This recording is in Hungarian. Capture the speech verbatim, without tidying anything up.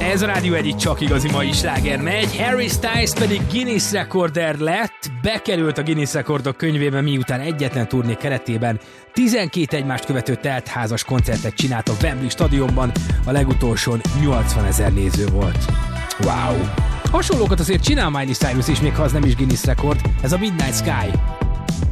Ez a Rádió egy csak igazi mai sláger megy, Harry Styles pedig Guinness rekorder lett, bekerült a Guinness rekordok könyvébe, miután egyetlen turné keretében tizenkét egymást követő teltházas koncertet csinált a Wembley stadionban, a legutolsón nyolcvanezer néző volt. Wow! Hasonlókat azért csinál Miley Cyrus is, még ha az nem is Guinness rekord, ez a Midnight Sky.